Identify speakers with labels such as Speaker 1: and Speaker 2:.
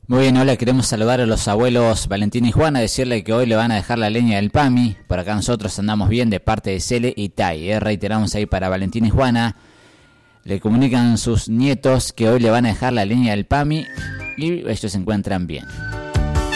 Speaker 1: Muy bien, hola, queremos saludar a los abuelos Valentín y Juana, decirle que hoy le van a dejar la leña del PAMI. Por acá nosotros andamos bien de parte de Cele y Tai. Reiteramos ahí para Valentín y Juana. Le comunican sus nietos que hoy le van a dejar la leña del PAMI y ellos se encuentran bien.